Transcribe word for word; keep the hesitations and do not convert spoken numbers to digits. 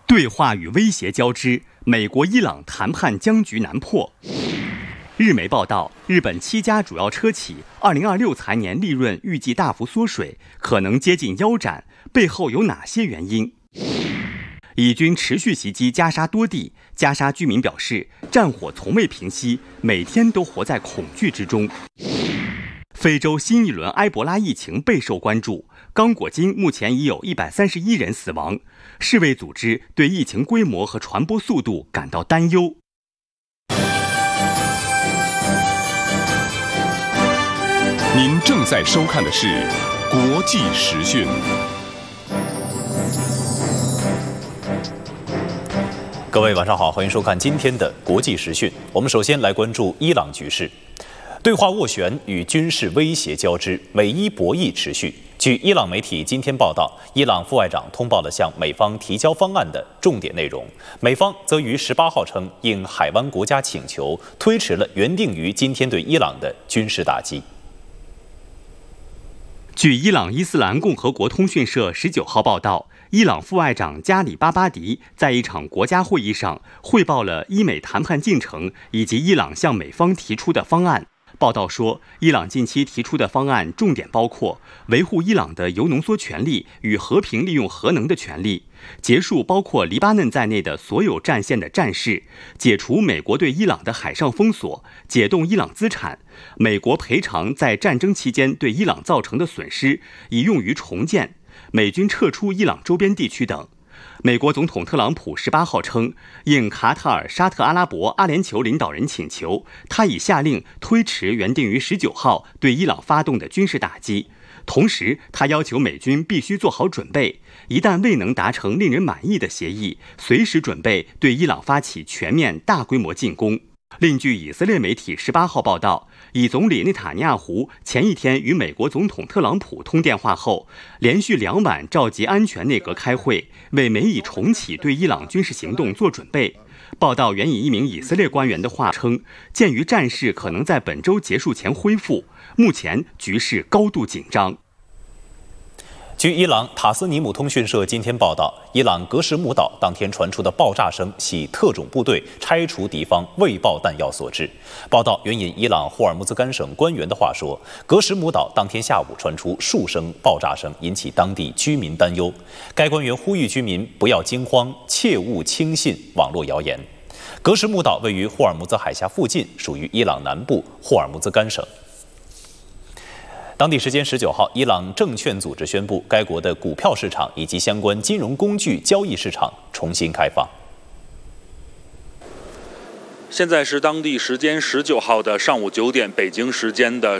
对话与威胁交织，美国伊朗谈判僵局难破。日媒报道，日本七家主要车企二零二六财年利润预计大幅缩水，可能接近腰斩，背后有哪些原因？以军持续袭击加沙多地，加沙居民表示，战火从未平息，每天都活在恐惧之中。非洲新一轮埃博拉疫情备受关注，刚果金目前已有一百三十一人死亡，世卫组织对疫情规模和传播速度感到担忧。 您正在收看的是国际时讯。 各位晚上好，欢迎收看今天的国际时讯。我们首先来关注伊朗局势，对话斡旋与军事威胁交织，美伊博弈持续。据伊朗媒体今天报道，伊朗副外长通报了向美方提交方案的重点内容，美方则于十八号称，应海湾国家请求，推迟了原定于今天对伊朗的军事打击。 据伊朗伊斯兰共和国通讯社十九号报道，伊朗副外长加里巴巴迪在一场国家会议上汇报了伊美谈判进程以及伊朗向美方提出的方案。报道说，伊朗近期提出的方案重点包括维护伊朗的铀浓缩权利与和平利用核能的权利，结束包括黎巴嫩在内的所有战线的战事，解除美国对伊朗的海上封锁，解冻伊朗资产，美国赔偿在战争期间对伊朗造成的损失，以用于重建，美军撤出伊朗周边地区等。美国总统特朗普十八号称，应卡塔尔、沙特阿拉伯、阿联酋领导人请求，他已下令推迟原定于十九号对伊朗发动的军事打击。同时，他要求美军必须做好准备，一旦未能达成令人满意的协议，随时准备对伊朗发起全面大规模进攻。另据以色列媒体十八号报道，以总理内塔尼亚胡前一天与美国总统特朗普通电话后，连续两晚召集安全内阁开会，为美以重启对伊朗军事行动做准备。报道援引一名以色列官员的话称，鉴于战事可能在本周结束前恢复，目前局势高度紧张。 据伊朗塔斯尼姆通讯社今天报道，伊朗格什姆岛当天传出的爆炸声系特种部队拆除敌方未爆弹药所致。报道援引伊朗霍尔木兹干省官员的话说，格什姆岛当天下午传出数声爆炸声，引起当地居民担忧。该官员呼吁居民不要惊慌，切勿轻信网络谣言。格什姆岛位于霍尔木兹海峡附近，属于伊朗南部霍尔木兹干省。当地时间十九号，伊朗证券组织宣布，该国的股票市场以及相关金融工具交易市场重新开放。 现在是当地时间十九号的上午九点，北京时间的